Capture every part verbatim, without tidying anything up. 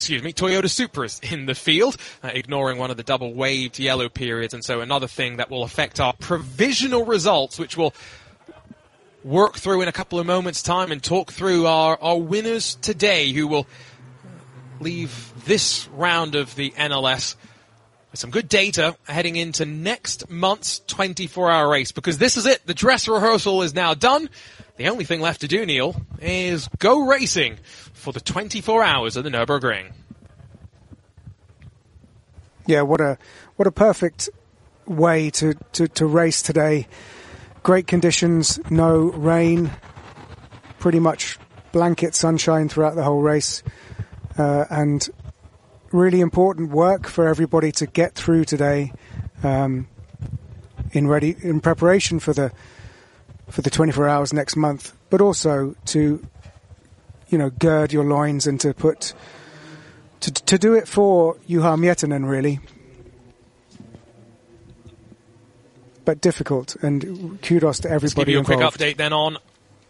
excuse me, Toyota Supras in the field, uh, ignoring one of the double waved yellow periods. And so another thing that will affect our provisional results, which we'll work through in a couple of moments' time and talk through our, our winners today, who will leave this round of the N L S with some good data heading into next month's twenty-four hour race, because this is it. The dress rehearsal is now done. The only thing left to do, Neil, is go racing for the twenty-four hours of the Nürburgring. Yeah, what a what a perfect way to, to, to race today. Great conditions, no rain, pretty much blanket sunshine throughout the whole race, uh, and really important work for everybody to get through today, um, in ready in preparation for the for the twenty-four hours next month, but also to, you know, gird your loins and to put to to do it for Juha Miettinen, really. But difficult, and kudos to everybody Let's give you a involved. quick update then on.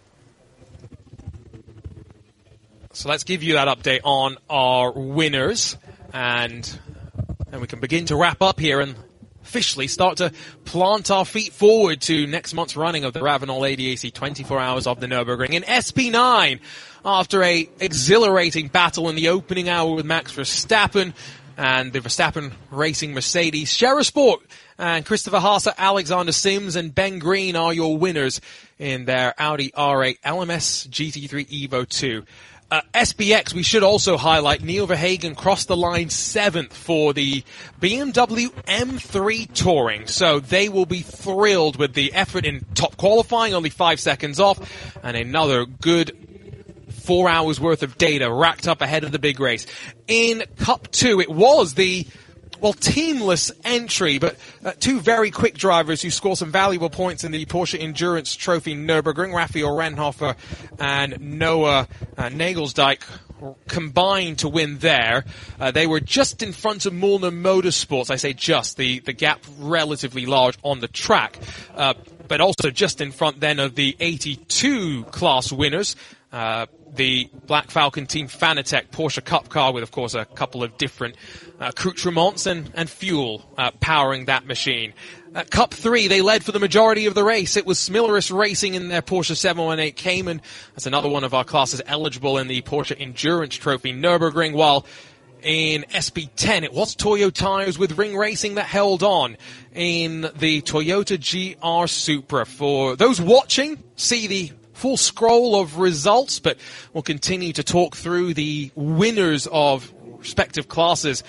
So let's give you that update on our winners, and then we can begin to wrap up here and officially start to plant our feet forward to next month's running of the Ravenol A D A C twenty-four hours of the Nürburgring. In S P nine, after a exhilarating battle in the opening hour with Max Verstappen and the Verstappen Racing Mercedes, Sport and Christopher Haase, Alexander Sims and Ben Green are your winners in their Audi R eight L M S G T three Evo two. Uh, S B X, we should also highlight, Neil Verhagen crossed the line seventh for the B M W M three Touring. So they will be thrilled with the effort in top qualifying, only five seconds off, and another good four hours worth of data racked up ahead of the big race. In Cup two, it was the well, teamless entry, but uh, two very quick drivers who score some valuable points in the Porsche Endurance Trophy Nürburgring, Raphael Renhofer and Noah uh, Nagelsdijk, combined to win there. Uh, they were just in front of Müllner Motorsports. I say just, the, the gap relatively large on the track, uh, but also just in front then of the eighty-two class winners, uh, the Black Falcon Team Fanatec Porsche Cup car with, of course, a couple of different uh, accoutrements and, and fuel uh, powering that machine. Uh, Cup three, they led for the majority of the race. It was Smilleris Racing in their Porsche seven one eight Cayman. That's another one of our classes eligible in the Porsche Endurance Trophy Nürburgring, while in S P ten, it was Toyo Tires with Ring Racing that held on in the Toyota G R Supra. For those watching, see the full scroll of results, but we'll continue to talk through the winners of respective classes.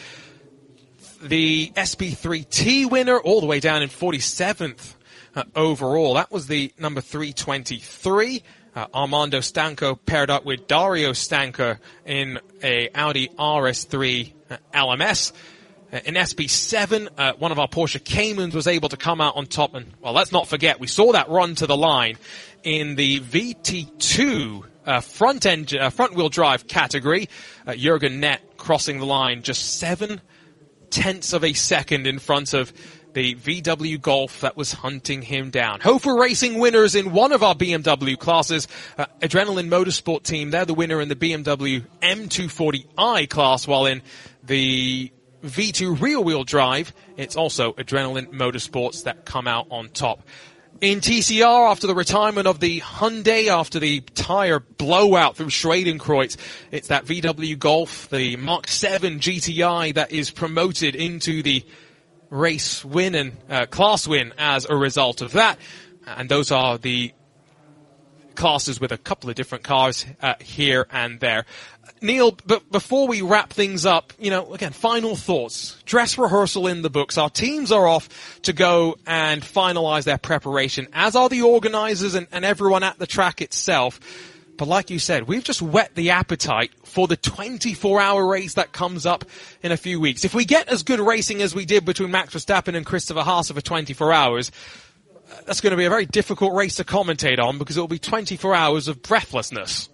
The S P three T winner, all the way down in forty-seventh uh, overall. That was the number three twenty-three. Uh, Armando Stanco paired up with Dario Stanco in a Audi R S three uh, L M S. Uh, in S P seven, uh, one of our Porsche Caymans was able to come out on top. And, well, let's not forget, we saw that run to the line in the V T two uh, front end, uh, front wheel drive category. Uh, Jürgen Nett crossing the line just seven tenths of a second in front of the V W Golf that was hunting him down. Hofer Racing winners in one of our B M W classes. Uh, Adrenaline Motorsport team, they're the winner in the B M W M two forty i class, while in the V two rear wheel drive, it's also Adrenaline Motorsports that come out on top. In T C R, after the retirement of the Hyundai, after the tire blowout through Schwedenkreuz, it's that V W Golf, the Mark seven G T I, that is promoted into the race win and uh, class win as a result of that. And those are the classes with a couple of different cars uh, here and there. Neil, but before we wrap things up, you know, again, final thoughts. Dress rehearsal in the books. Our teams are off to go and finalize their preparation, as are the organizers and, and everyone at the track itself. But like you said, we've just whet the appetite for the twenty-four hour race that comes up in a few weeks. If we get as good racing as we did between Max Verstappen and Christopher Haase for twenty-four hours, that's going to be a very difficult race to commentate on, because it will be twenty-four hours of breathlessness.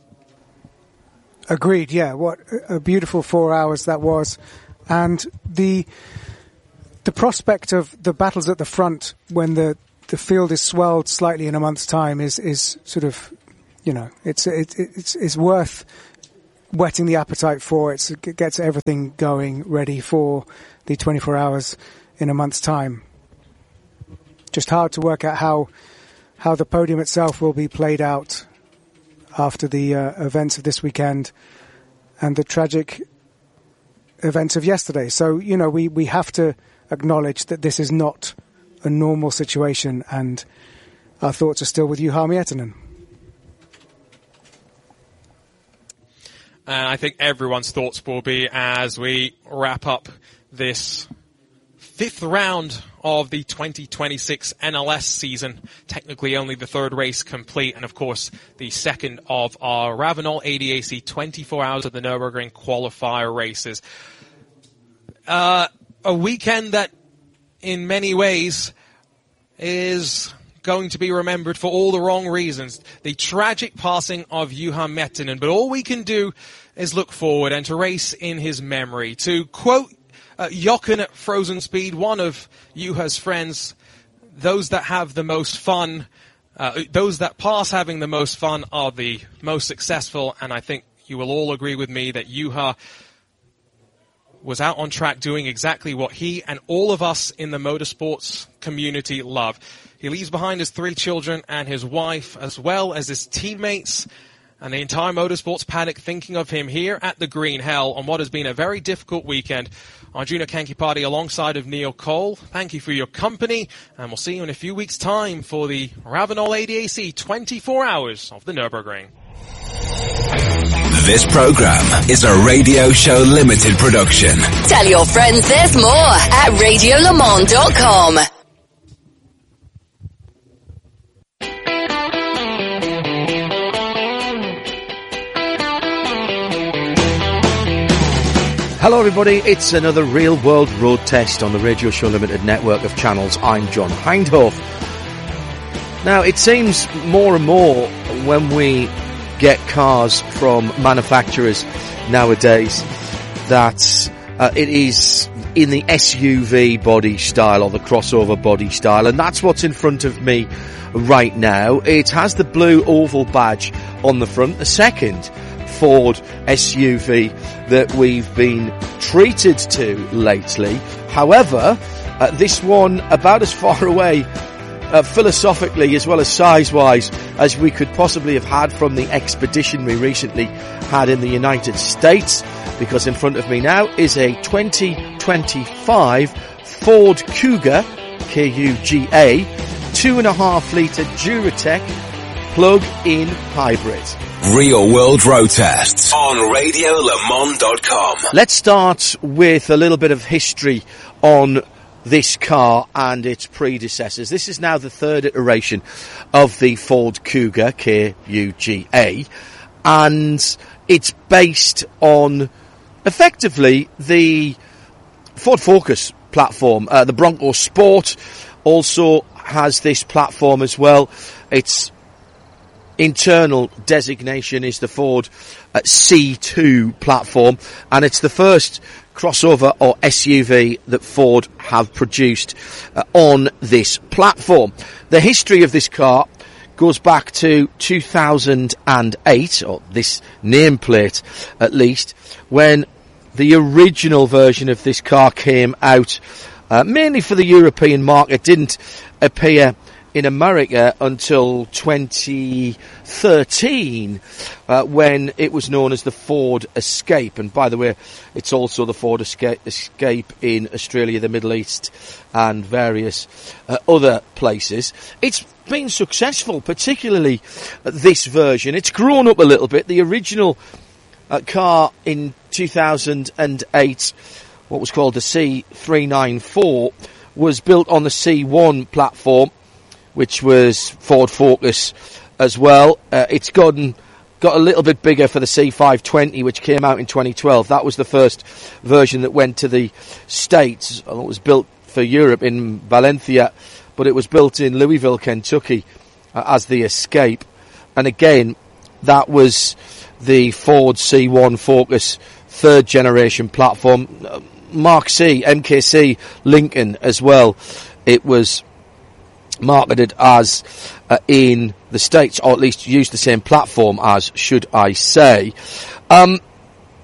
Agreed, yeah. What a beautiful four hours that was. And the the prospect of the battles at the front when the, the field is swelled slightly in a month's time is, is sort of, you know, it's, it, it's, it's worth whetting the appetite for it. So it gets everything going, ready for the twenty-four hours in a month's time. Just hard to work out how how the podium itself will be played out after the uh, events of this weekend and the tragic events of yesterday. So, you know, we, we have to acknowledge that this is not a normal situation, and our thoughts are still with Juha Miettinen. And I think everyone's thoughts will be as we wrap up this fifth round of the twenty twenty-six N L S season. Technically only the third race complete, and of course the second of our Ravenel A D A C twenty-four hours of the Nürburgring qualifier races. Uh, a weekend that in many ways is going to be remembered for all the wrong reasons. The tragic passing of Juha Miettinen, but all we can do is look forward and to race in his memory. To quote uh, Jochen at Frozen Speed, one of Juha's friends, those that have the most fun, uh, those that pass having the most fun are the most successful, and I think you will all agree with me that Juha was out on track doing exactly what he and all of us in the motorsports community love. He leaves behind his three children and his wife, as well as his teammates and the entire motorsports paddock thinking of him here at the Green Hell on what has been a very difficult weekend. Arjuna Kankipati alongside of Neil Cole, thank you for your company, and we'll see you in a few weeks' time for the Ravenel A D A C twenty-four hours of the Nürburgring. This program is a Radio Show Limited production. Tell your friends there's more at radio le mans dot com. Hello everybody, it's another Real World Road Test on the Radio Show Limited network of channels. I'm John Hindhoff. Now, it seems more and more when we get cars from manufacturers nowadays that uh, it is in the S U V body style or the crossover body style, and that's what's in front of me right now. It has the blue oval badge on the front, the second Ford S U V that we've been treated to lately. However, uh, this one about as far away uh, philosophically as well as size-wise as we could possibly have had from the Expedition we recently had in the United States, because in front of me now is a twenty twenty-five Ford Kuga, K U G A, two and a half litre Duratec plug-in hybrid. Real World Road Tests on radio le mans dot com. Let's start with a little bit of history on this car and its predecessors. This is now the third iteration of the Ford Kuga, K U G A, and it's based on effectively the Ford Focus platform. Uh, the Bronco Sport also has this platform as well. Its internal designation is the Ford uh, C two platform, and it's the first crossover or S U V that Ford have produced uh, on this platform. The history of this car goes back to two thousand eight, or this nameplate at least, when the original version of this car came out, uh, mainly for the European market. Didn't appear in America until twenty thirteen, uh, when it was known as the Ford Escape. And by the way, it's also the Ford Escape, Escape in Australia, the Middle East, and various uh, other places. It's been successful, particularly uh, this version. It's grown up a little bit. The original uh, car in two thousand eight, what was called the C three ninety-four, was built on the C one platform, which was Ford Focus as well. Uh, it's gotten got a little bit bigger for the C five twenty, which came out in twenty twelve. That was the first version that went to the States. It was built for Europe in Valencia, but it was built in Louisville, Kentucky, uh, as the Escape. And again, that was the Ford C one Focus third generation platform. Uh, Mark C, M K C Lincoln as well. It was marketed as uh, in the States, or at least used the same platform as, should I say. Um,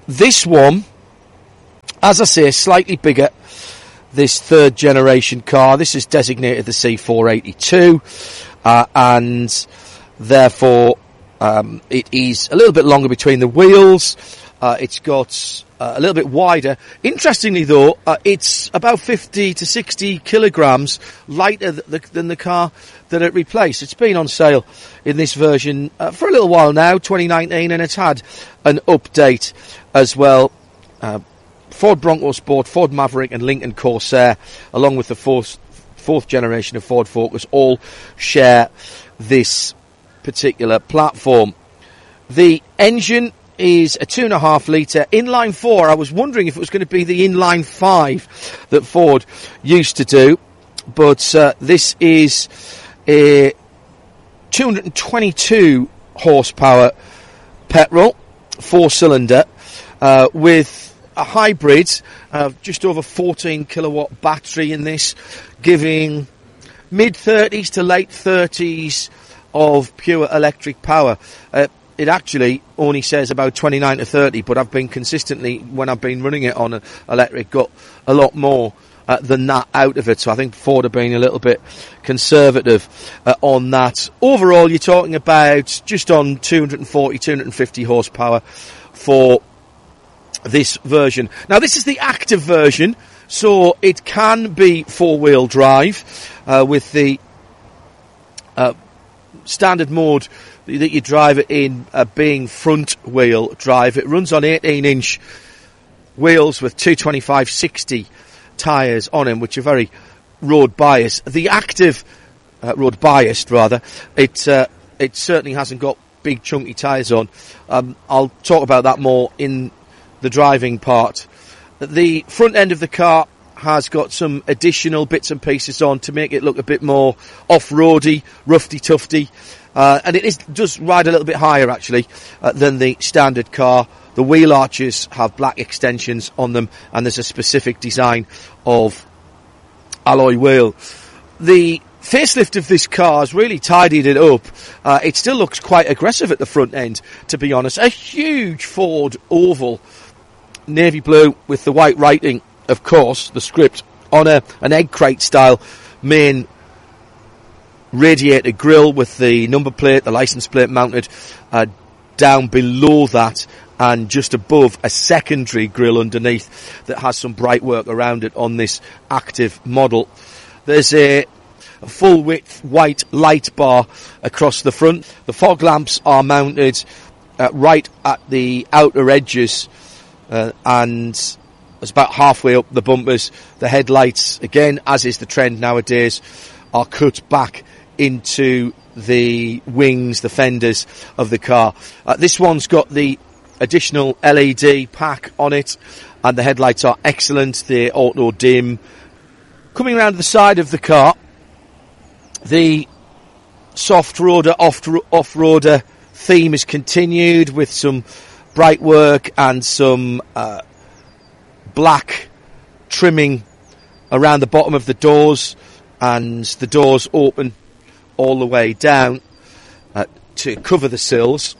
this one, as I say, slightly bigger. This third generation car, this is designated the C four eighty-two, uh, and therefore um, it is a little bit longer between the wheels. Uh, it's got uh, a little bit wider. Interestingly, though, uh, it's about fifty to sixty kilograms lighter th- th- than the car that it replaced. It's been on sale in this version uh, for a little while now, twenty nineteen, and it's had an update as well. Uh, Ford Bronco Sport, Ford Maverick and Lincoln Corsair, along with the fourth, fourth generation of Ford Focus, all share this particular platform. The engine is a two and a half litre inline four. I was wondering if it was going to be the inline five that Ford used to do, but uh, this is a two hundred twenty-two horsepower petrol, four cylinder, uh, with a hybrid, uh, just over fourteen kilowatt battery in this, giving mid thirties to late thirties of pure electric power. Uh, it actually only says about twenty-nine to thirty, but I've been consistently, when I've been running it on electric, got a lot more uh, than that out of it. So I think Ford have been a little bit conservative uh, on that. Overall, you're talking about just on two hundred forty, two hundred fifty horsepower for this version. Now, this is the active version, so it can be four-wheel drive uh, with the uh, standard mode that you drive it in uh, being front-wheel drive. It runs on eighteen inch wheels with two twenty-five sixty tyres on them, which are very road biased. The active uh, road biased, rather, it uh, it certainly hasn't got big chunky tyres on. Um, I'll talk about that more in the driving part. The front end of the car has got some additional bits and pieces on to make it look a bit more off-roady, roughy-tufty, uh, and it is, does ride a little bit higher actually uh, than the standard car. The wheel arches have black extensions on them, and there's a specific design of alloy wheel. The facelift of this car has really tidied it up. Uh, it still looks quite aggressive at the front end, to be honest. A huge Ford oval, navy blue with the white writing, of course, the script, on a an egg crate style main radiator grille with the number plate, the license plate mounted uh, down below that, and just above a secondary grille underneath that has some bright work around it on this active model. There's a a full width white light bar across the front. The fog lamps are mounted uh, right at the outer edges, uh, and it's about halfway up the bumpers. The headlights, again, as is the trend nowadays, are cut back into the wings, the fenders of the car. Uh, this one's got the additional L E D pack on it, and the headlights are excellent. They're auto dim. Coming around to the side of the car, the soft roader, off-roader theme is continued with some bright work and some uh, black trimming around the bottom of the doors, and the doors open all the way down uh, to cover the sills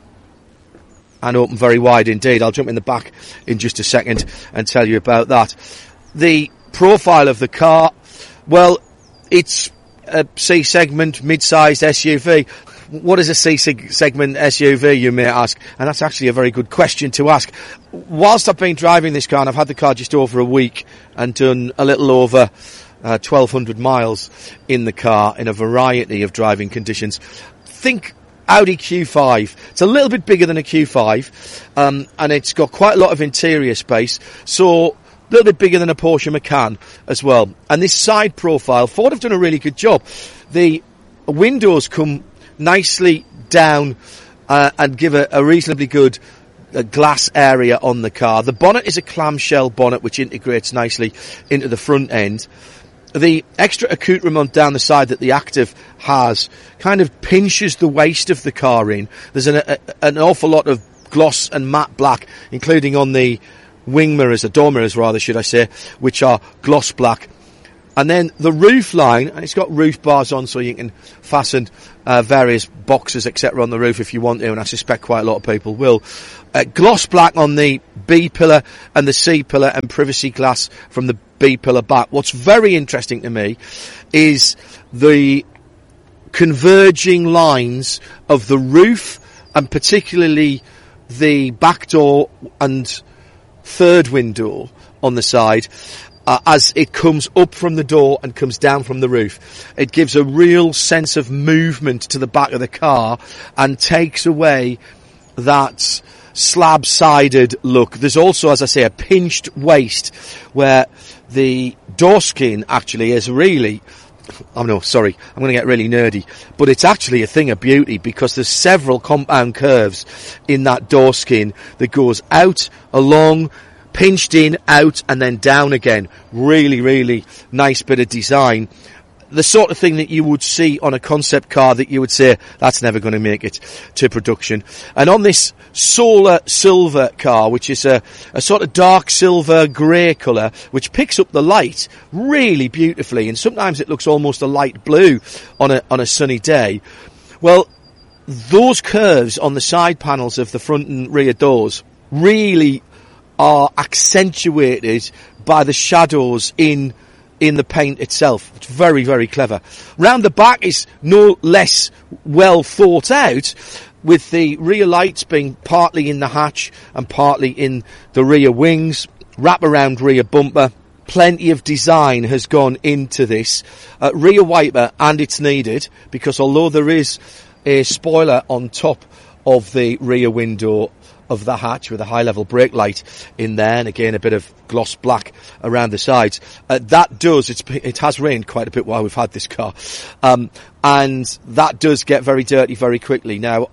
and open very wide indeed. I'll jump in the back in just a second and tell you about that. The profile of the car, well, it's a C-segment, mid-sized S U V. What is a C-segment S U V, you may ask? And that's actually a very good question to ask. Whilst I've been driving this car, and I've had the car just over a week and done a little over uh, twelve hundred miles in the car in a variety of driving conditions, think Audi Q five. It's a little bit bigger than a Q five, um, and it's got quite a lot of interior space, so a little bit bigger than a Porsche Macan as well. And this side profile, Ford have done a really good job. The windows come nicely down uh, and give a, a reasonably good uh, glass area on the car. The bonnet is a clamshell bonnet which integrates nicely into the front end. The extra accoutrement down the side that the Active has kind of pinches the waist of the car in. There's an, a, an awful lot of gloss and matte black, including on the wing mirrors, the door mirrors rather, should I say, which are gloss black. And then the roof line, and it's got roof bars on so you can fasten uh, various boxes, et cetera on the roof if you want to, and I suspect quite a lot of people will. Uh, gloss black on the B pillar and the C pillar, and privacy glass from the B pillar back. What's very interesting to me is the converging lines of the roof, and particularly the back door and third window on the side. Uh, as it comes up from the door and comes down from the roof. It gives a real sense of movement to the back of the car and takes away that slab-sided look. There's also, as I say, a pinched waist where the door skin actually is really... Oh no, sorry, I'm going to get really nerdy. But it's actually a thing of beauty because there's several compound curves in that door skin that goes out, along, pinched in, out, and then down again. Really, really nice bit of design. The sort of thing that you would see on a concept car that you would say, that's never going to make it to production. And on this solar silver car, which is a, a sort of dark silver grey colour, which picks up the light really beautifully, and sometimes it looks almost a light blue on a, on a sunny day. Well, those curves on the side panels of the front and rear doors really are accentuated by the shadows in in the paint itself. It's very, very clever. Round the back is no less well thought out, with the rear lights being partly in the hatch and partly in the rear wings. Wrap around rear bumper. Plenty of design has gone into this. Uh, rear wiper, and it's needed, because although there is a spoiler on top of the rear window of the hatch with a high level brake light in there, and again a bit of gloss black around the sides, uh, that does, it's, it has rained quite a bit while we've had this car, um, and that does get very dirty very quickly. Now,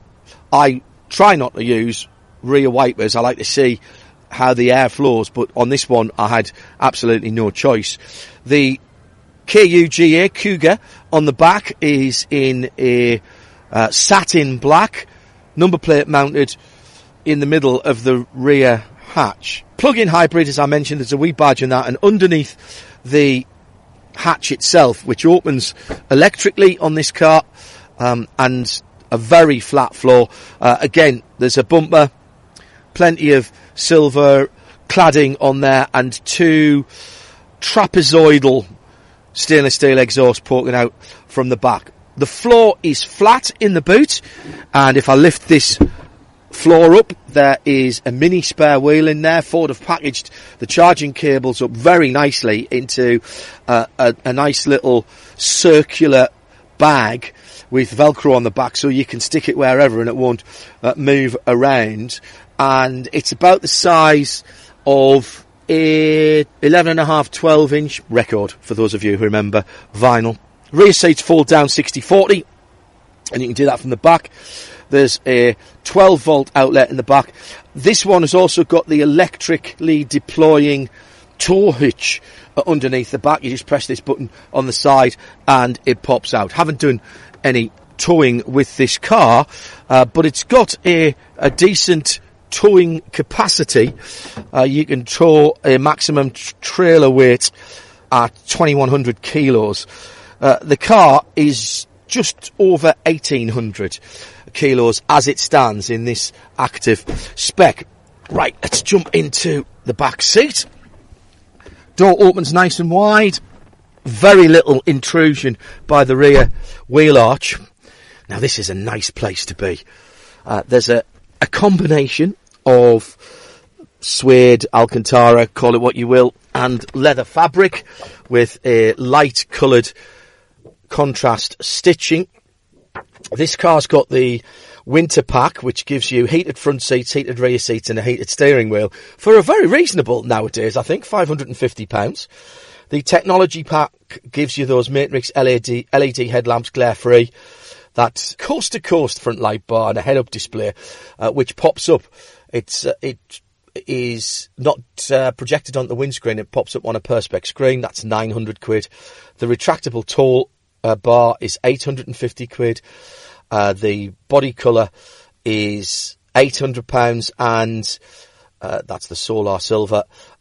I try not to use rear wipers. I like to see how the air flows, but on this one I had absolutely no choice. The K U G A Cougar on the back is in a uh, satin black, number plate mounted in the middle of the rear hatch. Plug-in hybrid, as I mentioned, there's a wee badge in that, and underneath the hatch itself, which opens electrically on this car, um, and a very flat floor. Uh, again, there's a bumper, plenty of silver cladding on there, and two trapezoidal stainless steel exhausts poking out from the back. The floor is flat in the boot, and if I lift this floor up, there is a mini spare wheel in there. Ford have packaged the charging cables up very nicely into uh, a, a nice little circular bag with Velcro on the back, so you can stick it wherever and it won't uh, move around. And it's about the size of a eleven and a half, twelve inch record, for those of you who remember vinyl. Rear seats fold down sixty forty, and you can do that from the back. There's a twelve volt outlet in the back. This one has also got the electrically deploying tow hitch underneath the back. You just press this button on the side and it pops out. Haven't done any towing with this car, uh, but it's got a, a decent towing capacity. Uh, you can tow a maximum t- trailer weight at twenty-one hundred kilos. Uh, the car is just over eighteen hundred kilos as it stands in this active spec. Right, let's jump into the back seat. Door opens nice and wide. Very little intrusion by the rear wheel arch. Now, this is a nice place to be. Uh, there's a, a combination of suede, Alcantara, call it what you will, and leather fabric with a light coloured contrast stitching. This car's got the winter pack, which gives you heated front seats, heated rear seats, and a heated steering wheel for a very reasonable nowadays, I think, five hundred fifty pounds. The technology pack gives you those Matrix L E D, L E D headlamps, glare-free, that coast-to-coast front light bar, and a head-up display, uh, which pops up. It's uh, it is not uh, projected on the windscreen. It pops up on a Perspex screen. That's nine hundred quid. The retractable tow uh, bar is eight hundred fifty quid. Uh, the body colour is eight hundred pounds, and uh, that's the Solar Silver.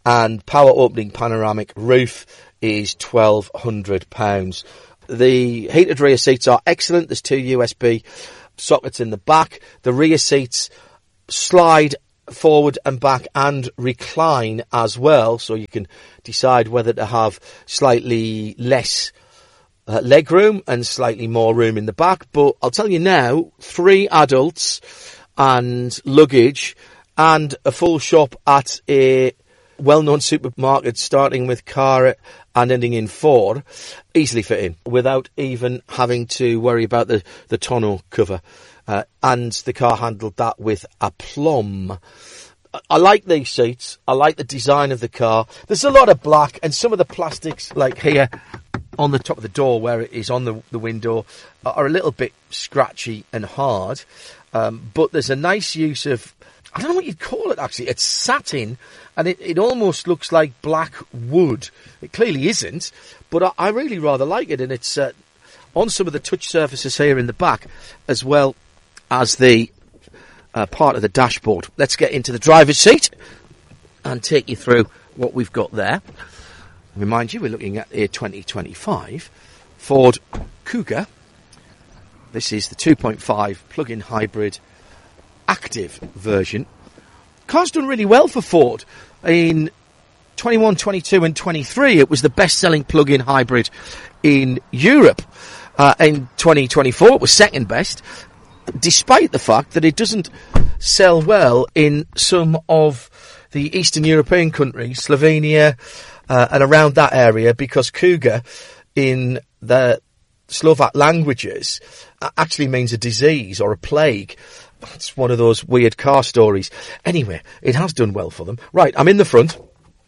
and power opening panoramic roof is twelve hundred pounds. The heated rear seats are excellent. There's two U S B sockets in the back. The rear seats slide forward and back and recline as well, so you can decide whether to have slightly less uh, leg room and slightly more room in the back. But I'll tell you now, three adults and luggage and a full shop at a well-known supermarket starting with car and ending in Ford easily fit in without even having to worry about the, the tonneau cover. Uh, and the car handled that with aplomb. I like these seats. I like the design of the car. There's a lot of black, and some of the plastics, like here on the top of the door where it is on the, the window, are a little bit scratchy and hard. Um, but there's a nice use of, I don't know what you'd call it actually. It's satin, and it, it almost looks like black wood. It clearly isn't, but I, I really rather like it, and it's uh, on some of the touch surfaces here in the back, as well as the uh, part of the dashboard. Let's get into the driver's seat and take you through what we've got there. Remind you, we're looking at a twenty twenty-five Ford Kuga. This is the two point five plug-in hybrid active version. Car's done really well for Ford. In twenty-one, twenty-two and twenty-three, it was the best-selling plug-in hybrid in Europe. Uh, in twenty twenty-four, it was second best, despite the fact that it doesn't sell well in some of the Eastern European countries, Slovenia, uh, and around that area, because Kuga in the Slovak languages actually means a disease or a plague. It's one of those weird car stories. Anyway, it has done well for them. Right, I'm in the front.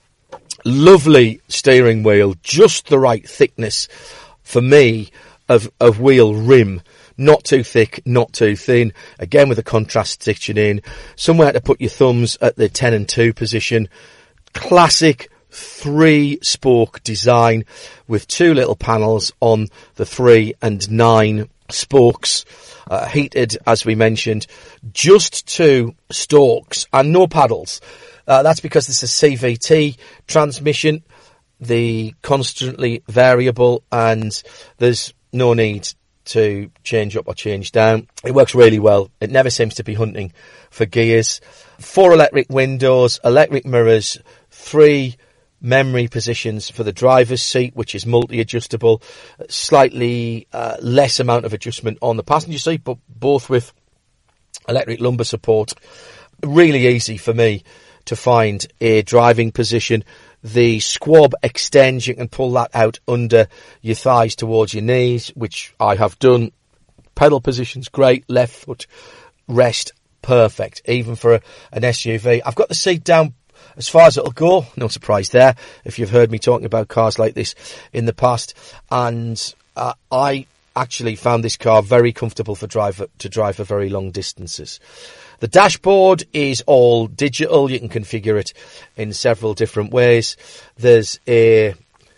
Lovely steering wheel, just the right thickness for me of, of wheel rim. Not too thick, not too thin. Again, with the contrast stitching in. Somewhere to put your thumbs at the ten and two position. Classic three-spoke design with two little panels on the three and nine spokes. Uh, heated, as we mentioned. Just two stalks and no paddles. Uh, that's because it's a C V T transmission. The constantly variable, and there's no need to change up or change down. It works really well. It never seems to be hunting for gears. Four electric windows, electric mirrors, three memory positions for the driver's seat, which is multi-adjustable. Slightly uh, less amount of adjustment on the passenger seat, but both with electric lumbar support. Really easy for me to find a driving position. The squab extends, you can pull that out under your thighs towards your knees, which I have done. Pedal position's great, left foot rest, perfect, even for a, an S U V. I've got the seat down as far as it'll go, no surprise there, if you've heard me talking about cars like this in the past. And uh, I actually found this car very comfortable for drive to drive for very long distances. The dashboard is all digital. You can configure it in several different ways. There's a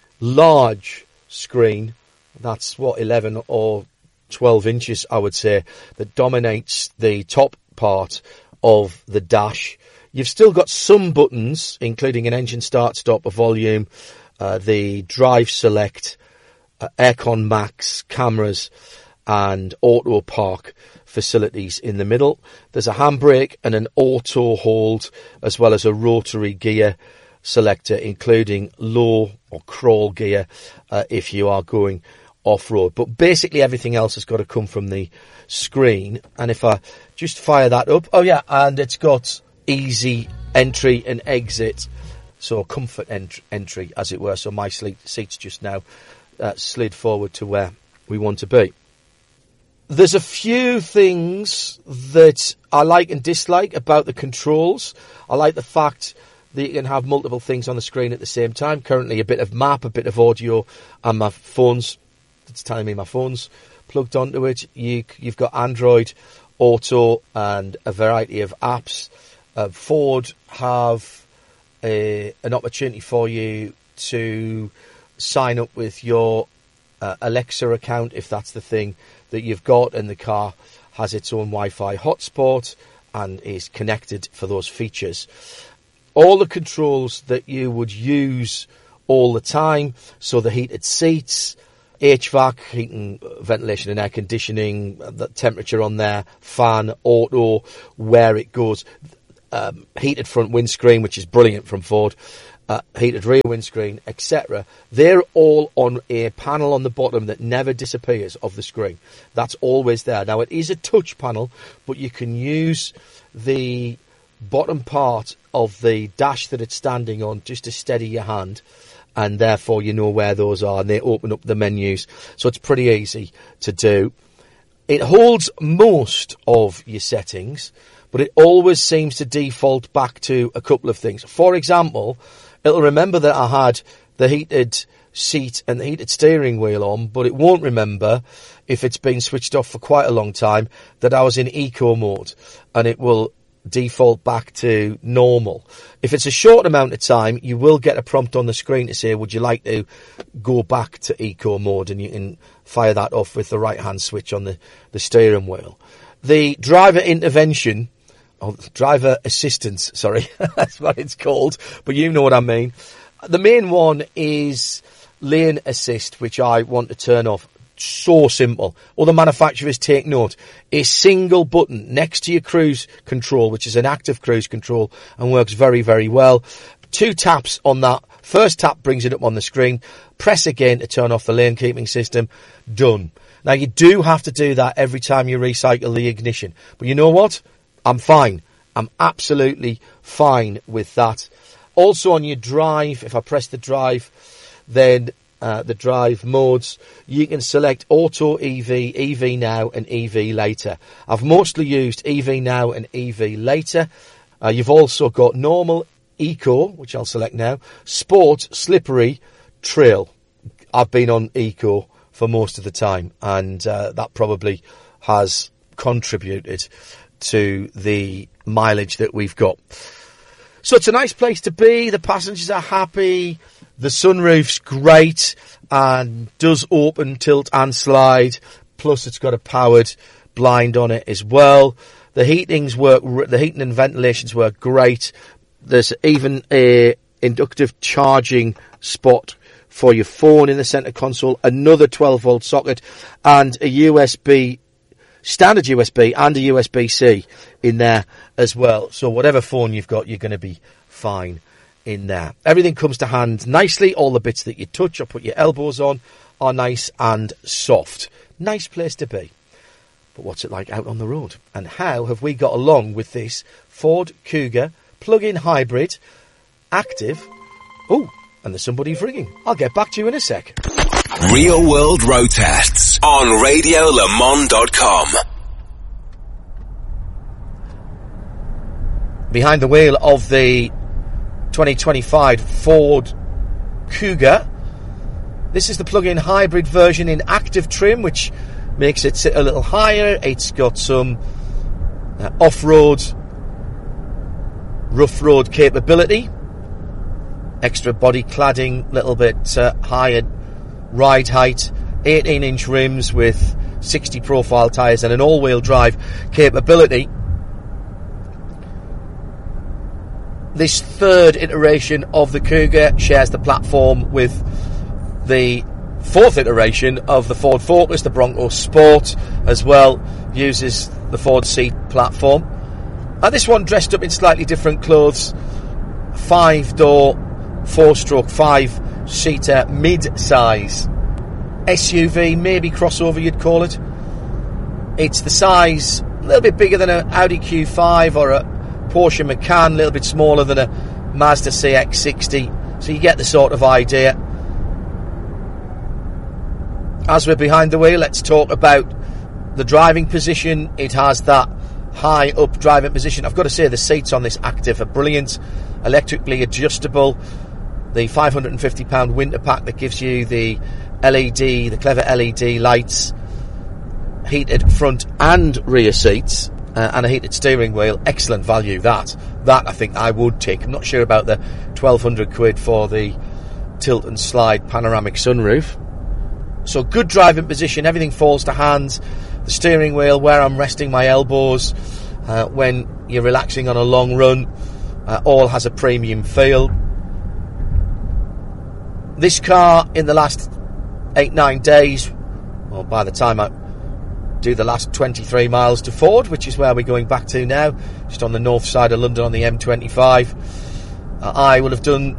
large screen, that's what, eleven or twelve inches, I would say, that dominates the top part of the dash. You've still got some buttons, including an engine start, stop, a volume, uh, the drive select, uh, Aircon Max, cameras, and auto park facilities in the middle. There's a handbrake and an auto hold, as well as a rotary gear selector, including low or crawl gear uh, if you are going off-road. But basically everything else has got to come from the screen. And if I just fire that up, oh yeah, and it's got easy entry and exit, so comfort ent- entry as it were. So my seat's just now uh, slid forward to where we want to be. There's a few things that I like and dislike about the controls. I like the fact that you can have multiple things on the screen at the same time. Currently a bit of map, a bit of audio, and my phone's, it's telling me my phone's plugged onto it. You, you've got Android Auto and a variety of apps. Uh, Ford have a, an opportunity for you to sign up with your uh, Alexa account, if that's the thing that you've got, and the car has its own Wi-Fi hotspot and is connected for those features. all the controls that you would use all the time. So the heated seats, H V A C, heating, ventilation and air conditioning, the temperature on there, fan, auto, where it goes, um, heated front windscreen, which is brilliant from Ford, uh, heated rear windscreen, et cetera. They're all on a panel on the bottom that never disappears off the screen. That's always there. Now, it is a touch panel, but you can use the bottom part of the dash that it's standing on just to steady your hand, and therefore you know where those are, and they open up the menus, so it's pretty easy to do. It holds most of your settings, but it always seems to default back to a couple of things. For example, it'll remember that I had the heated seat and the heated steering wheel on, but it won't remember, if it's been switched off for quite a long time, that I was in eco mode, and it will default back to normal. If it's a short amount of time, you will get a prompt on the screen to say, would you like to go back to eco mode, and you can fire that off with the right hand switch on the, the steering wheel. The driver intervention, or driver assistance, sorry, that's what it's called, but you know what I mean. The main one is lane assist, which I want to turn off. So simple. Other manufacturers, take note. A single button next to your cruise control, which is an active cruise control and works very, very well. Two taps on that. First tap brings it up on the screen. Press again to turn off the lane keeping system. Done. Now, you do have to do that every time you recycle the ignition. But you know what? I'm fine. I'm absolutely fine with that. Also on your drive, if I press the drive, then Uh, the drive modes, you can select Auto E V, E V Now and E V Later. I've mostly used E V Now and E V Later. Uh, you've also got Normal, Eco, which I'll select now, Sport, Slippery, Trail. I've been on Eco for most of the time, and uh, that probably has contributed to the mileage that we've got. So it's a nice place to be. The passengers are happy. The sunroof's great and does open, tilt and slide. Plus it's got a powered blind on it as well. The heatings work, the heating and ventilations work great. There's even a inductive charging spot for your phone in the center console, another twelve volt socket, and a U S B, standard U S B and a U S B C in there as well. So whatever phone you've got, you're going to be fine in there. Everything comes to hand nicely. All the bits that you touch or put your elbows on are nice and soft. Nice place to be. But what's it like out on the road? And how have we got along with this Ford Kuga plug-in hybrid active? Oh, and there's somebody ringing. I'll get back to you in a sec. Real World Road Tests on radio le mans dot com. Behind the wheel of the twenty twenty-five Ford Kuga. This is the plug-in hybrid version in active trim, which makes it sit a little higher. It's got some uh, off-road, rough road capability, extra body cladding, little bit uh, higher ride height, eighteen inch rims with sixty profile tyres and an all-wheel drive capability. This third iteration of the Kuga shares the platform with the fourth iteration of the Ford Focus, the Bronco Sport, as well, uses the Ford seat platform. And this one dressed up in slightly different clothes. Five-door, four-stroke, five-seater, mid-size S U V, maybe crossover you'd call it. It's the size, a little bit bigger than an Audi Q five or a Porsche Macan, a little bit smaller than a Mazda C X sixty, so you get the sort of idea. As we're behind the wheel, let's talk about the driving position. It has that high up driving position. I've got to say the seats on this active are brilliant, electrically adjustable. The five hundred fifty pound winter pack that gives you the L E D, the clever L E D lights, heated front and rear seats, Uh, and a heated steering wheel, excellent value. That, that I think I would take. I'm not sure about the twelve hundred quid for the tilt and slide panoramic sunroof. So good driving position, everything falls to hand. The steering wheel, where I'm resting my elbows uh, when you're relaxing on a long run. Uh, all has a premium feel. This car in the last eight, nine days, well, by the time I do the last twenty-three miles to Ford, which is where we're going back to now, just on the north side of London on the M twenty-five, uh, I will have done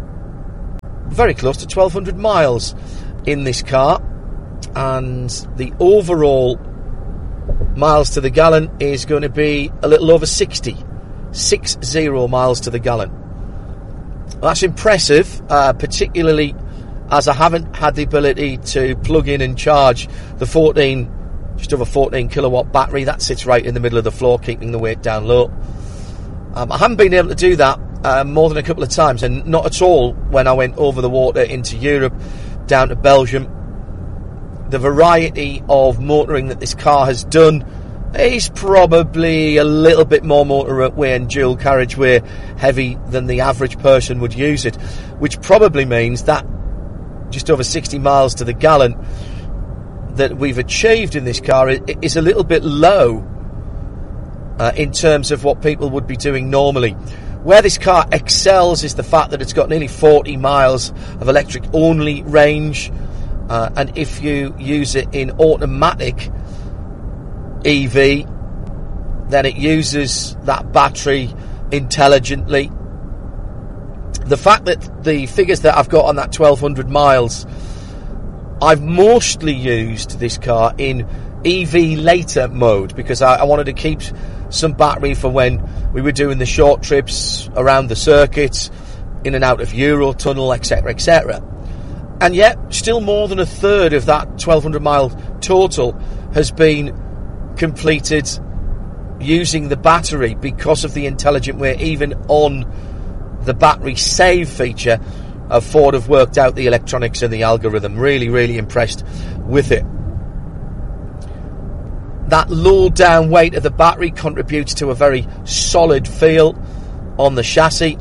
very close to twelve hundred miles in this car, and the overall miles to the gallon is going to be a little over sixty. Six zero miles to the gallon. Well, that's impressive, uh, particularly as I haven't had the ability to plug in and charge the fourteen, just over fourteen kilowatt battery that sits right in the middle of the floor, keeping the weight down low. Um, I haven't been able to do that uh, more than a couple of times, and not at all when I went over the water into Europe, down to Belgium. The variety of motoring that this car has done is probably a little bit more motorway and dual carriageway heavy than the average person would use it, which probably means that just over sixty miles to the gallon that we've achieved in this car is a little bit low uh, in terms of what people would be doing normally. Where this car excels is the fact that it's got nearly forty miles of electric only range, uh, and if you use it in automatic E V, then it uses that battery intelligently. The fact that the figures that I've got on that twelve hundred miles, I've mostly used this car in E V later mode because I, I wanted to keep some battery for when we were doing the short trips around the circuits, in and out of Eurotunnel, etc, et cetera. And yet, still more than a third of that twelve hundred mile total has been completed using the battery because of the intelligent way. Even on the battery save feature, uh, Ford have worked out the electronics and the algorithm. Really, really impressed with it. That low down weight of the battery contributes to a very solid feel on the chassis.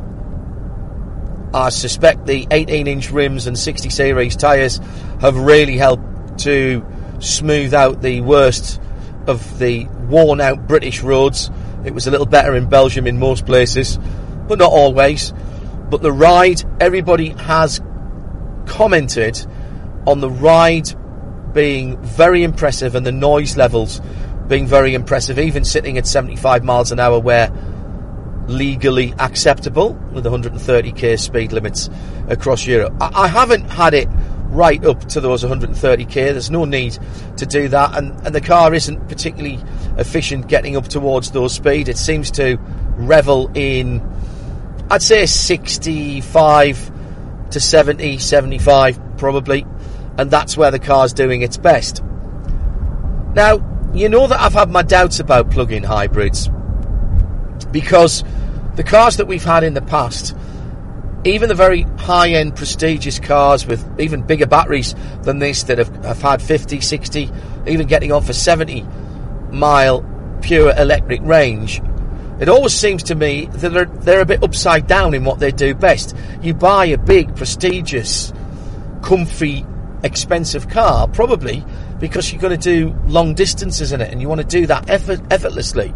I suspect the eighteen inch rims and sixty series tyres have really helped to smooth out the worst of the worn out British roads. It was a little better in Belgium in most places, but not always. But the ride, everybody has commented on the ride being very impressive and the noise levels being very impressive, even sitting at seventy-five miles an hour where legally acceptable with one hundred thirty k speed limits across Europe. I, I haven't had it right up to those one hundred thirty k. There's no need to do that, and, and the car isn't particularly efficient getting up towards those speeds. It seems to revel in, I'd say, sixty-five to seventy, seventy-five probably, and that's where the car's doing its best. Now, you know that I've had my doubts about plug-in hybrids because the cars that we've had in the past, even the very high-end prestigious cars with even bigger batteries than this that have, have had fifty, sixty, even getting on for seventy mile pure electric range, it always seems to me that they're, they're a bit upside down in what they do best. You buy a big, prestigious, comfy, expensive car, probably because you're going to do long distances in it and you want to do that effort, effortlessly.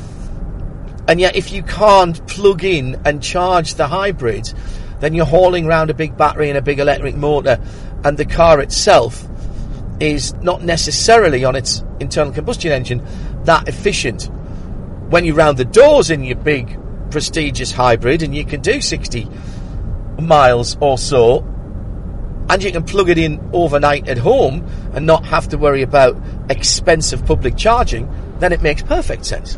And yet if you can't plug in and charge the hybrid, then you're hauling around a big battery and a big electric motor, and the car itself is not necessarily on its internal combustion engine that efficient. When you round the doors in your big prestigious hybrid and you can do sixty miles or so, and you can plug it in overnight at home and not have to worry about expensive public charging, then it makes perfect sense.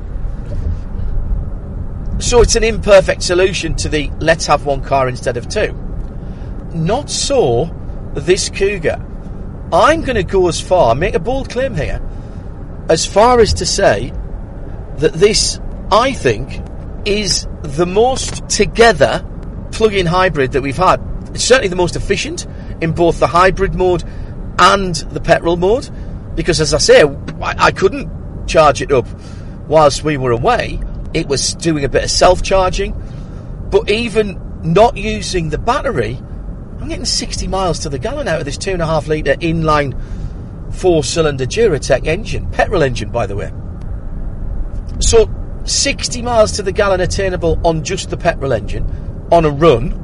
So it's an imperfect solution to the let's have one car instead of two. Not so this Cougar. I'm going to go as far, make a bold claim here, as far as to say that this, I think, is the most together plug-in hybrid that we've had. It's certainly the most efficient in both the hybrid mode and the petrol mode, because as I say, I, I couldn't charge it up whilst we were away. It was doing a bit of self-charging, but even not using the battery, I'm getting sixty miles to the gallon out of this two and a half litre inline four-cylinder Duratec engine, petrol engine, by the way. So sixty miles to the gallon attainable on just the petrol engine, on a run.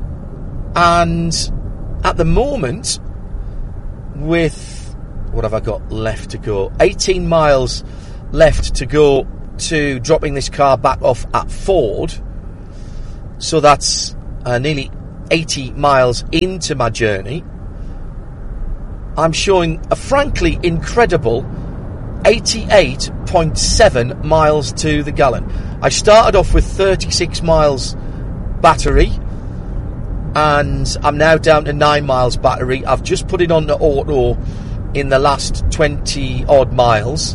And at the moment, with, what have I got left to go? eighteen miles left to go to dropping this car back off at Ford. So that's uh, nearly eighty miles into my journey. I'm showing a frankly incredible eighty-eight point seven miles to the gallon. I started off with thirty-six miles battery, and I'm now down to nine miles battery. I've just put it on the auto in the last twenty odd miles,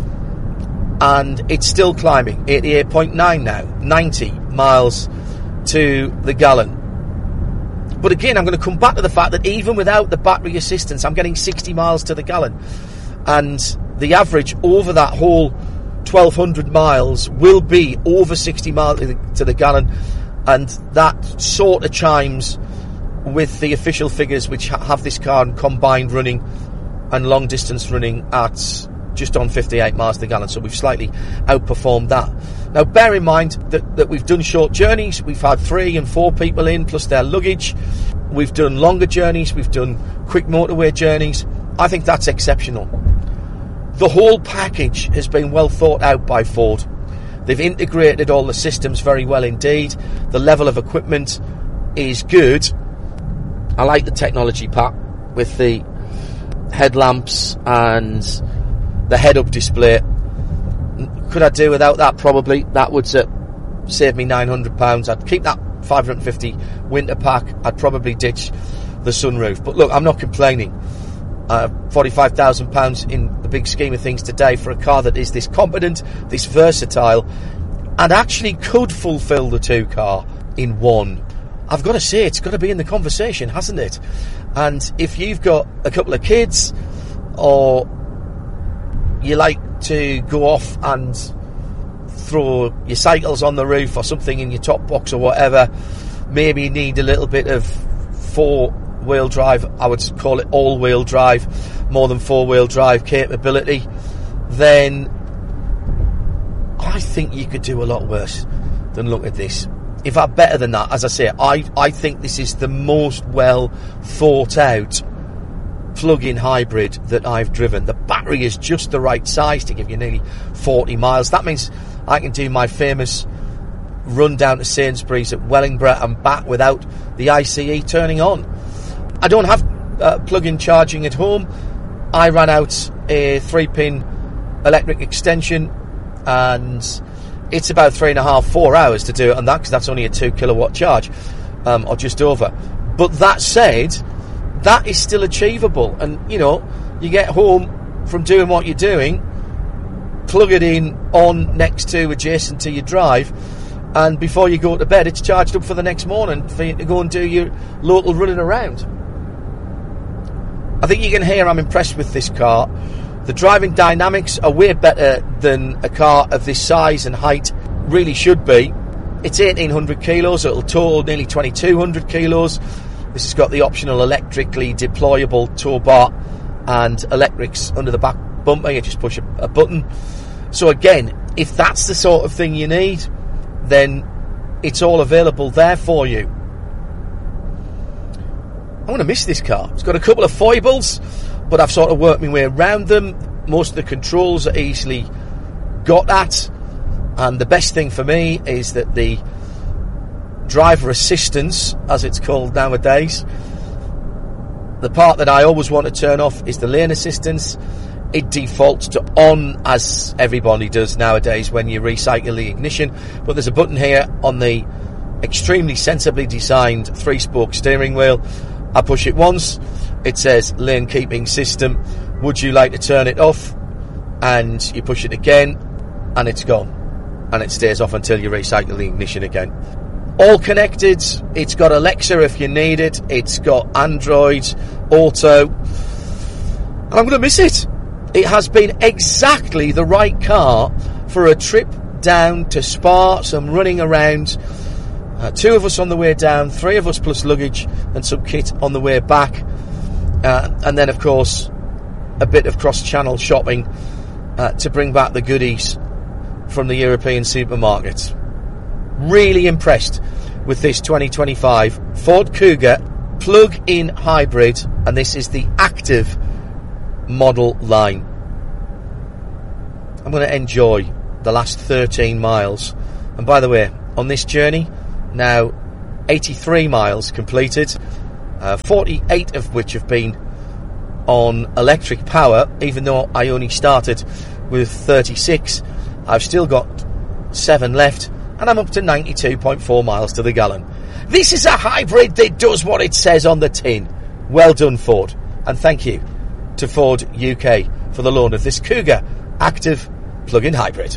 and it's still climbing. eighty-eight point nine now, ninety miles to the gallon. But again, I'm going to come back to the fact that even without the battery assistance, I'm getting sixty miles to the gallon. And the average over that whole twelve hundred miles will be over sixty miles to the gallon. And that sort of chimes with the official figures, which have this car combined running and long distance running at just on fifty-eight miles to the gallon. So we've slightly outperformed that. Now, bear in mind that, that we've done short journeys. We've had three and four people in, plus their luggage. We've done longer journeys. We've done quick motorway journeys. I think that's exceptional. The whole package has been well thought out by Ford. They've integrated all the systems very well indeed. The level of equipment is good. I like the technology pack with the headlamps and the head-up display. Could I do without that? Probably. That would uh, save me nine hundred pounds. I'd keep that five hundred fifty winter pack. I'd probably ditch the sunroof. But look, I'm not complaining. Uh, forty-five thousand pounds in the big scheme of things today for a car that is this competent, this versatile, and actually could fulfil the two car in one. I've got to say, it's got to be in the conversation, hasn't it? And if you've got a couple of kids, or you like to go off and throw your cycles on the roof or something in your top box or whatever, maybe you need a little bit of four-wheel drive, I would call it all-wheel drive, more than four-wheel drive capability, then I think you could do a lot worse than look at this. In fact, better than that. As I say, I, I think this is the most well thought out plug-in hybrid that I've driven. The battery is just the right size to give you nearly forty miles. That means I can do my famous run down to Sainsbury's at Wellingborough and back without the I C E turning on. I don't have uh, plug-in charging at home. I ran out a three-pin electric extension, and it's about three and a half, four hours to do it on that, because that's only a two kilowatt charge, um, or just over. But that said, that is still achievable. And, you know, you get home from doing what you're doing, plug it in on next to, adjacent to your drive, and before you go to bed, it's charged up for the next morning for you to go and do your local running around. I think you can hear I'm impressed with this car. The driving dynamics are way better than a car of this size and height really should be. It's eighteen hundred kilos, so it'll total nearly twenty-two hundred kilos. This has got the optional electrically deployable tow bar and electrics under the back bumper. You just push a, a button. So again, if that's the sort of thing you need, then it's all available there for you. I'm going to miss this car. It's got a couple of foibles, but I've sort of worked my way around them. Most of the controls are easily got at, and the best thing for me is that the driver assistance, as it's called nowadays, the part that I always want to turn off is the lane assistance. It defaults to on, as everybody does nowadays when you recycle the ignition, but there's a button here on the extremely sensibly designed three-spoke steering wheel. I push it once, it says lane keeping system, would you like to turn it off? And you push it again and it's gone, and it stays off until you recycle the ignition again. All connected. It's got Alexa if you need it, it's got Android Auto, and I'm going to miss it. It has been exactly the right car for a trip down to Spa, some running around. Uh, two of us on the way down, three of us plus luggage and some kit on the way back. Uh, and then, of course, a bit of cross-channel shopping uh, to bring back the goodies from the European supermarkets. Really impressed with this twenty twenty-five Ford Kuga plug-in hybrid, and this is the active model line. I'm going to enjoy the last thirteen miles. And by the way, on this journey, now eighty-three miles completed, uh, forty-eight of which have been on electric power, even though I only started with thirty-six. I've still got seven left, and I'm up to ninety-two point four miles to the gallon. This is a hybrid that does what it says on the tin. Well done, Ford. And thank you to Ford U K for the loan of this Kuga active plug-in hybrid.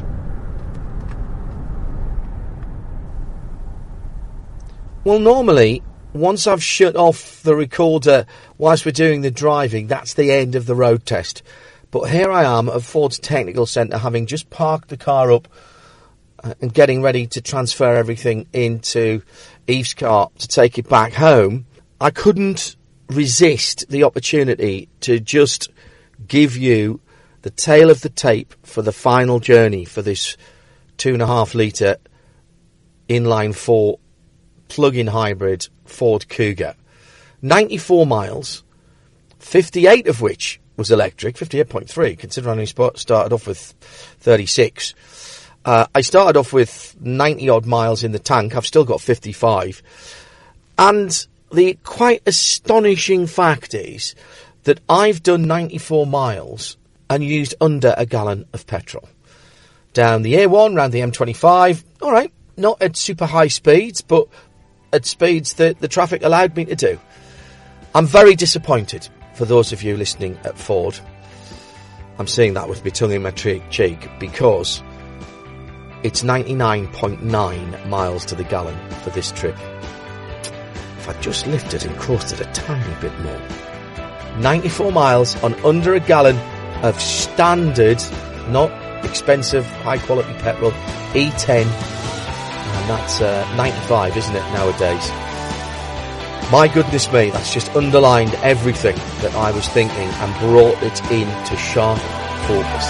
Well, normally, once I've shut off the recorder whilst we're doing the driving, that's the end of the road test. But here I am at Ford's Technical Centre, having just parked the car up uh, and getting ready to transfer everything into Eve's car to take it back home. I couldn't resist the opportunity to just give you the tail of the tape for the final journey for this two and a half litre inline four plug-in hybrid Ford Kuga. ninety-four miles, fifty-eight of which was electric, fifty-eight point three, considering I only started off with thirty-six. Uh, I started off with ninety odd miles in the tank. I've still got fifty-five. And the quite astonishing fact is that I've done ninety-four miles and used under a gallon of petrol. Down the A one, round the M twenty-five, all right, not at super high speeds, but at speeds that the traffic allowed me to do. I'm very disappointed for those of you listening at Ford. I'm saying that with my tongue in my cheek because it's ninety-nine point nine miles to the gallon for this trip. If I just lifted and coasted a tiny bit more. ninety-four miles on under a gallon of standard, not expensive, high quality petrol, E ten, and that's uh, ninety-five, isn't it, nowadays? My goodness me, that's just underlined everything that I was thinking and brought it into sharp focus.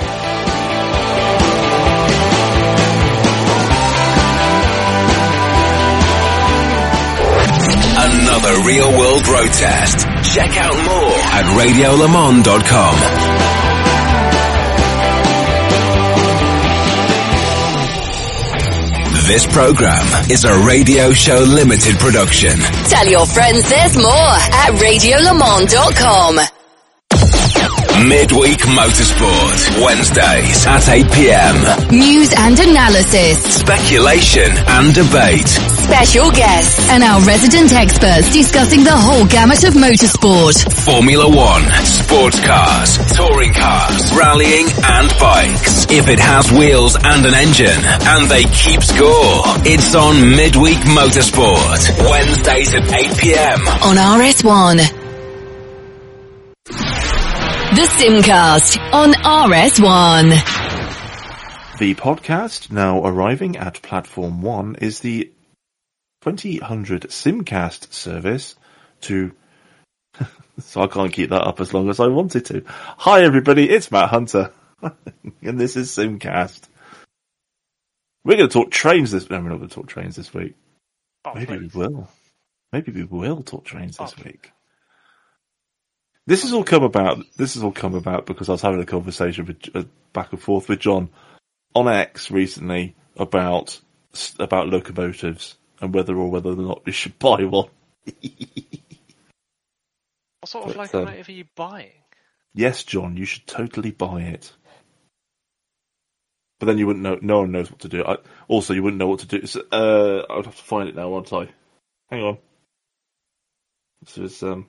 Another real world road test. Check out more at radio le mans dot com. This program is a Radio Show Limited production. Tell your friends there's more at radio le mans dot com. Midweek Motorsport, Wednesdays at eight p.m. News and analysis. Speculation and debate. Special guests and our resident experts discussing the whole gamut of motorsport. Formula One, sports cars, touring cars, rallying and bikes. If it has wheels and an engine and they keep score, it's on Midweek Motorsport, Wednesdays at eight p.m. on R S one. The Simcast on R S one. The podcast, now arriving at Platform one, is the twenty hundred Simcast service to... so I can't keep that up as long as I wanted to. Hi everybody, it's Matt Hunter, and this is Simcast. We're going to talk trains this... No, we're not going to talk trains this week. Oh, Maybe please. we will. Maybe we will talk trains this Oh. week. This has all come about. This has all come about because I was having a conversation with, uh, back and forth with John on X recently about about locomotives and whether or whether or not we should buy one. What sort of But, um, locomotive are you buying? Yes, John, you should totally buy it. But then you wouldn't know. No one knows what to do. I, also, you wouldn't know what to do. So, uh, I would have to find it now, won't I? Hang on. This is um.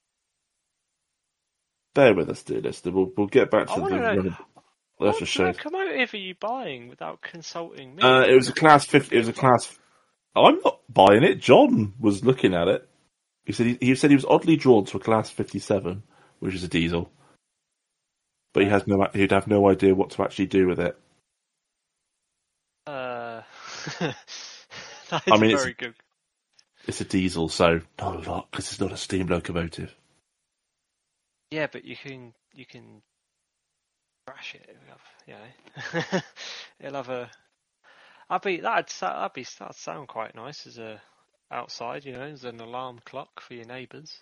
Bear with us, dear listener. We'll we'll get back to I the wanna know- running. What That's a shame. locomotive are you buying without consulting me? Uh, it was a class fifty. It was a class. I'm not buying it. John was looking at it. He said he, he said he was oddly drawn to a class fifty-seven, which is a diesel, but he has no. He'd have no idea what to actually do with it. Uh, that is I mean, it's- very good. It's a diesel, so not a lot because it's not a steam locomotive. Yeah, but you can you can Crash it. You know, he'll have a. I'd be that'd sa- that'd be that'd sound quite nice as a outside. You know, as an alarm clock for your neighbours.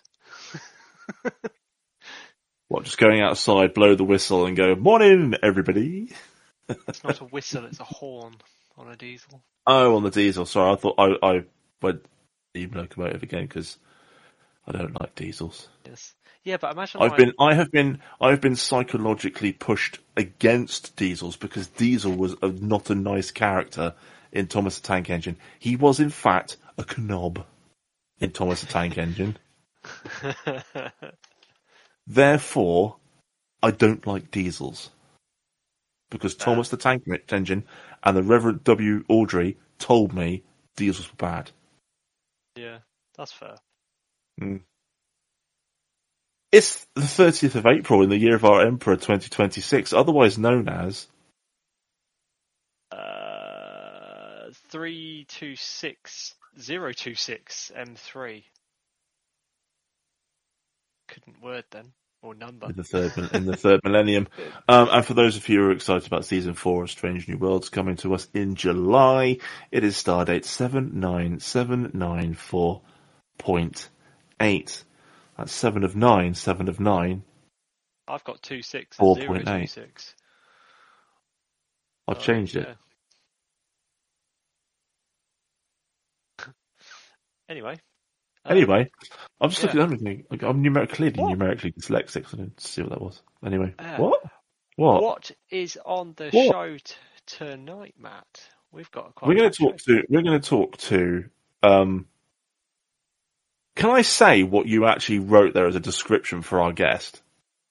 What, just going outside, blow the whistle, and go, "Morning, everybody." It's not a whistle; it's a horn on a diesel. Oh, on the diesel. Sorry, I thought I I went steam locomotive again because I don't like diesels. Yes. Yeah, but imagine I've like, been, I have been, I have been psychologically pushed against diesels because Diesel was a, not a nice character in Thomas the Tank Engine. He was, in fact, a knob in Thomas the Tank Engine. Therefore, I don't like diesels because Thomas the Tank Engine and the Reverend W. Audrey told me diesels were bad. Yeah, that's fair. Mm. It's the thirtieth of April in the year of our Emperor twenty twenty-six, otherwise known as... Uh, three two six zero two six M three. Couldn't word then, or number. In the third, in the third millennium. Um, and for those of you who are excited about Season four of Strange New Worlds coming to us in July, it is Stardate seven nine seven nine four point eight. That's seven of nine, seven of nine. I've got two six four and point zero eight. two six. I've Oh, changed it. yeah. Anyway. um, Anyway, I'm just yeah. looking at everything. Like, I'm numer- clearly What? numerically dyslexic, so I didn't see what that was. Anyway, Uh, what? What? What is on the What? show t- tonight, Matt? We've got quite We're a going to good talk show. to. We're going to talk to. Um, can I say what you actually wrote there as a description for our guest?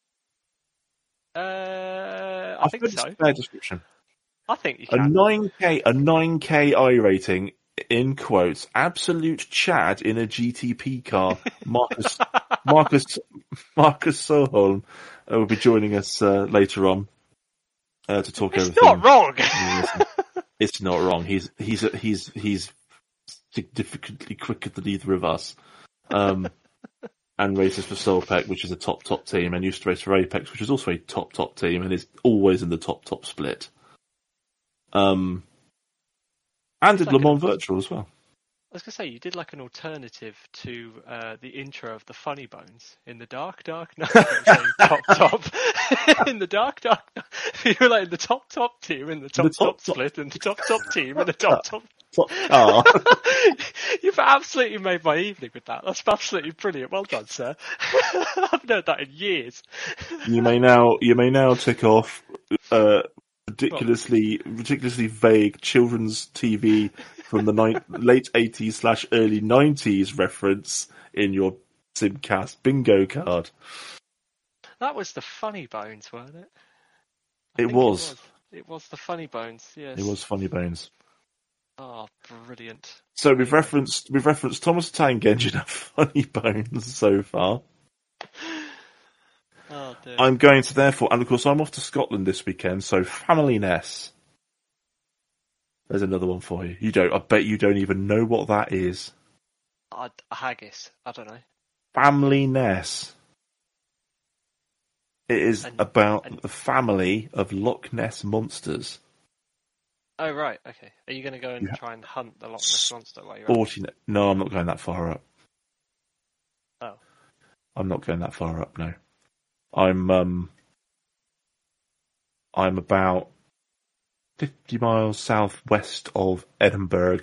Uh, I think it's so. a fair description. I think you A can. nine K, a nine K I rating in quotes. Absolute Chad in a G T P car. Marcus, Marcus, Marcus Soholm uh, will be joining us uh, later on uh, to talk It's everything. not wrong. Listen, it's not wrong. He's he's he's he's significantly quicker than either of us. Um, and races for Solpec, which is a top top team, and used to race for Apex, which is also a top top team, and is always in the top top split. Um, and did like Le Mans a- Virtual as well. I was going to say, you did like an alternative to uh, the intro of the Funny Bones. In the dark, dark night, you were saying top, top. In the dark, dark night. You were like in the top, top team, in the top, The top, top, top- split, and the top, top team, and the top, top. Top car. You've absolutely made my evening with that. That's absolutely brilliant. Well done, sir. I haven't heard that in years. you may now you may now tick off uh, ridiculously ridiculously vague children's T V from the ni- late eighties slash early nineties reference in your Simcast bingo card. That was the Funny Bones, wasn't it? It think was. It was. It was the Funny Bones, yes. It was Funny Bones. Oh, brilliant. So we've referenced we've referenced Thomas the Tank Engine and Funny Bones so far. Oh, dear. I'm going to therefore, and of course I'm off to Scotland this weekend, so Familyness. There's another one for you. You don't. I bet you don't even know what that is. I, a haggis. I don't know. Familyness. It is And- about and- the family of Loch Ness monsters. Oh, right. Okay. Are you going to go and Yeah. try and hunt the Loch Ness Monster while you're out? Forty. No, I'm not going that far up. Oh. I'm not going that far up. No. I'm um. I'm about fifty miles southwest of Edinburgh.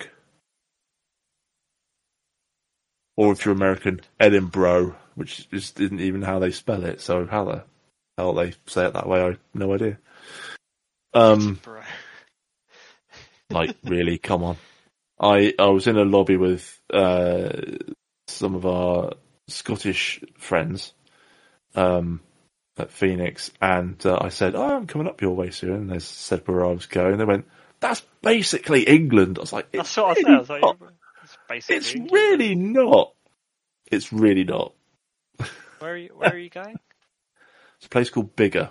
Or if you're American, Edinburgh, which is, isn't even how they spell it. So how the hell they say it that way, I have no idea. Um, Bro. like really, come on. I I was in a lobby with uh some of our Scottish friends, um, at Phoenix, and uh, I said, "Oh, I'm coming up your way soon." And they said where I was going. They went, "That's basically England." I was like, That's "It's what I said. really I was like, not. it's basically It's England. really not. It's really not." Where are you, where are you going? It's a place called Biggar.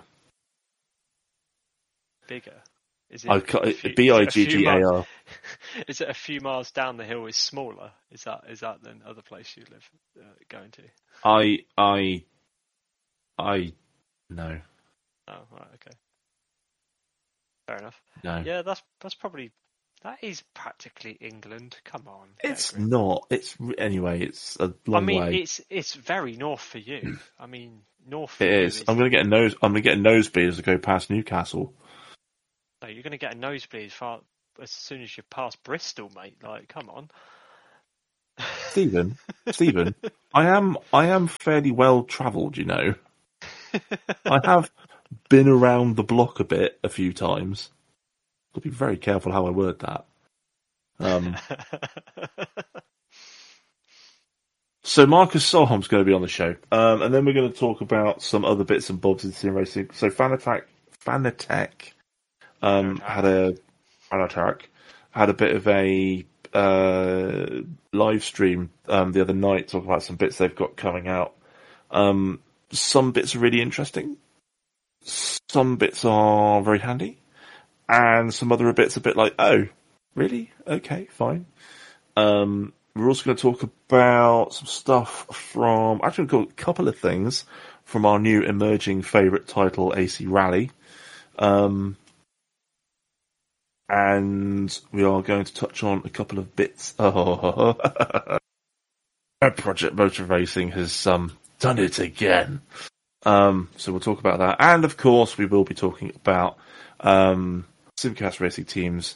Bigger. Is it I a ca- few- B I is it a G few G A miles- R. Is it a few miles down the hill is smaller? Is that is that the other place you live uh, going to? I I I no. Oh, right, okay. Fair enough. No. Yeah, that's that's probably that is practically England. Come on. It's Agree. not. It's anyway. It's a long I mean, way. it's it's very north for you. I mean, north for It you is. I'm going to get a nose. I'm going to get a nosebleed as I go past Newcastle. No, you're going to get a nosebleed far, as soon as you pass Bristol, mate. Like, come on. Stephen, Stephen, I am I am fairly well travelled, you know. I have been around the block a bit a few times. I'll be very careful how I word that. Um, so Marcus Solheim's going to be on the show, um, and then we're going to talk about some other bits and bobs in sim racing. So Fanatec, Fanatec um, had a Fanatec had a bit of a uh, live stream um, the other night, talking about some bits they've got coming out. Um, some bits are really interesting. Some bits are very handy. And some other bits a bit like, oh, really? Okay, fine. Um, we're also going to talk about some stuff from, actually we've got a couple of things from our new emerging favourite title, A C Rally. Um, and we are going to touch on a couple of bits. Oh, Project Motor Racing has um, done it again. Um, so we'll talk about that. And of course, we will be talking about um, Simcast Racing Team's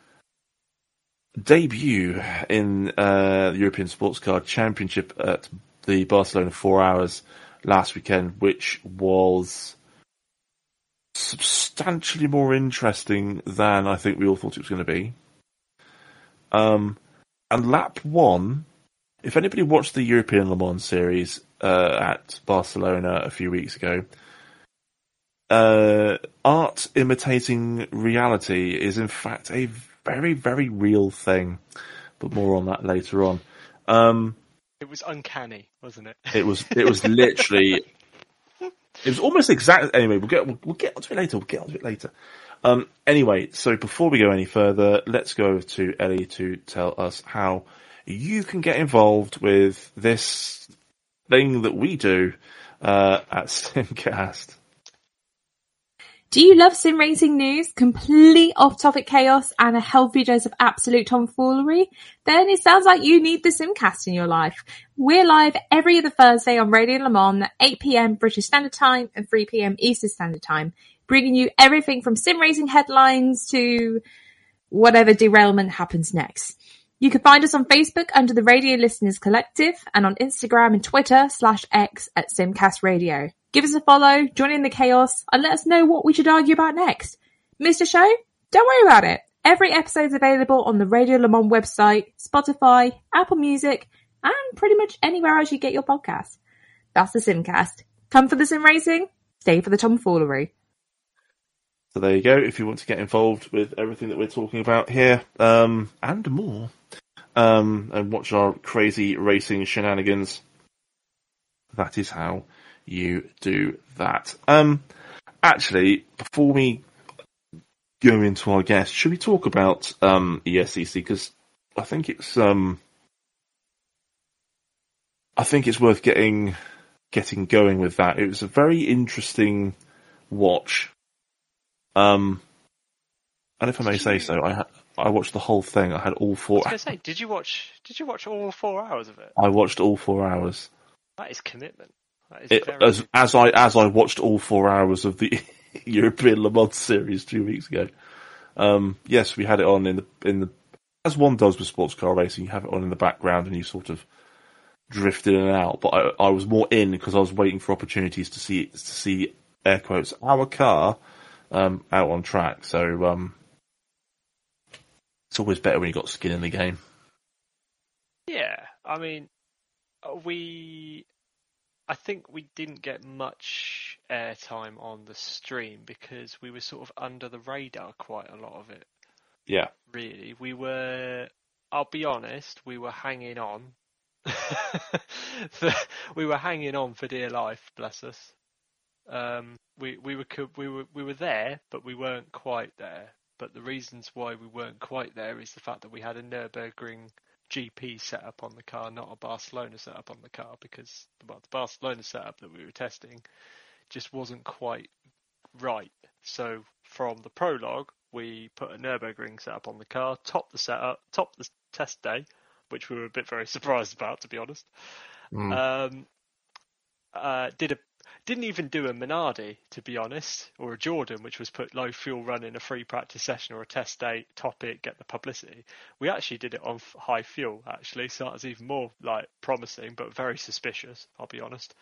debut in uh, the European Sports Car Championship at the Barcelona Four Hours last weekend, which was substantially more interesting than I think we all thought it was going to be. Um, and lap one, if anybody watched the European Le Mans series uh, at Barcelona a few weeks ago, uh, art imitating reality is in fact a very, very real thing. But more on that later on. Um, it was uncanny, wasn't it? It was. It was literally. It was almost exactly. Anyway, we'll get we'll, we'll get onto it later. We'll get onto it later. Um, anyway, so before we go any further, let's go over to Ellie to tell us how you can get involved with this thing that we do uh, at Simcast. Do you love sim racing news, complete off-topic chaos, and a healthy dose of absolute tomfoolery? Then it sounds like you need the Simcast in your life. We're live every other Thursday on Radio Le Mans at eight p.m. British Standard Time and three p.m. Eastern Standard Time, bringing you everything from sim racing headlines to whatever derailment happens next. You can find us on Facebook under the Radio Listeners Collective and on Instagram and Twitter slash X at Simcast Radio. Give us a follow, join in the chaos, and let us know what we should argue about next. Missed a show? Don't worry about it. Every episode is available on the Radio Le Mans website, Spotify, Apple Music, and pretty much anywhere else you get your podcasts. That's the Simcast. Come for the sim racing, stay for the tomfoolery. So there you go. If you want to get involved with everything that we're talking about here, um, and more, um, and watch our crazy racing shenanigans, that is how you do that. Um, actually, before we go into our guest, should we talk about um, E S C C? Because I think it's um, I think it's worth getting getting going with that. It was a very interesting watch. Um, and if I may say so, I ha- I watched the whole thing. I had all four. I was going to say, did you watch? Did you watch all four hours of it? I watched all four hours. That is commitment. That is It, very... as as I as I watched all four hours of the European Le Mans series two weeks ago. Um, yes, we had it on in the in the as one does with sports car racing. You have it on in the background and you sort of drift in and out. But I, I was more in because I was waiting for opportunities to see to see air quotes our car um, out on track. So um, it's always better when you got skin in the game. Yeah, I mean, we. I think we didn't get much airtime on the stream because we were sort of under the radar quite a lot of it. Yeah. Really. We were, I'll be honest, we were hanging on. we were hanging on for dear life, bless us. Um, we, we were, we were, we were there, but we weren't quite there. But the reasons why we weren't quite there is the fact that we had a Nürburgring G P setup on the car, not a Barcelona setup on the car, because well, the Barcelona setup that we were testing just wasn't quite right. So from the prologue, we put a Nürburgring setup on the car, topped the setup, topped the test day, which we were a bit very surprised about, to be honest. Mm. Um, uh, did a didn't even do a Minardi, to be honest, or a Jordan, which was put low fuel run in a free practice session or a test day, top it, get the publicity. We actually did it on high fuel, actually, so that was even more like promising, but very suspicious, I'll be honest.